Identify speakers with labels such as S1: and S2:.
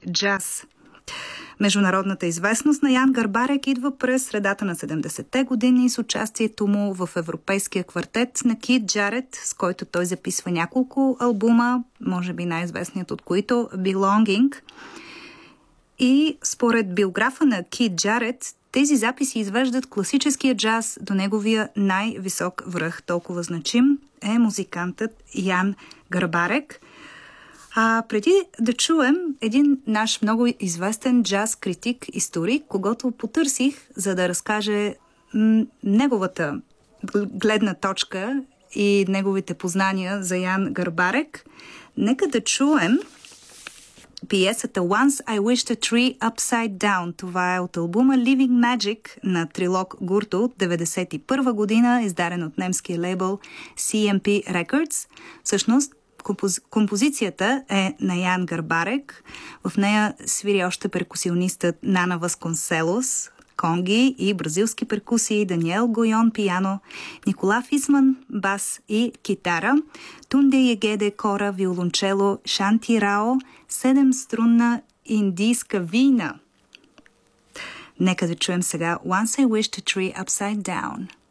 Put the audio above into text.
S1: джаз. Международната известност на Ян Гарбарек идва през средата на 70-те години с участието му в европейския квартет на Кит Джарет, с който той записва няколко албума, може би най-известният от които Belonging. И според биографа на Кит Джарет, тези записи извеждат класическия джаз до неговия най-висок връх. Толкова значим е музикантът Ян Гарбарек. А преди да чуем един наш много известен джаз критик, историк, когото потърсих, за да разкаже неговата гледна точка и неговите познания за Ян Гарбарек, нека да чуем пиесата Once I Wished a Tree Upside Down. Това е от албума Living Magic на Трилог Гурто от 1991 година, издаден от немския лейбъл CMP Records. Всъщност, композицията е на Ян Гарбарек. В нея свири още перкусионистът Нана Васконселос, конги и бразилски перкусии, Даниел Гойон пиано, Никола Фисман бас и китара, Тунде Егеде кора, виолончело, Шанти Рао, 7-струнна индийска вина. Нека да чуем сега Once I Wished a Tree Upside Down.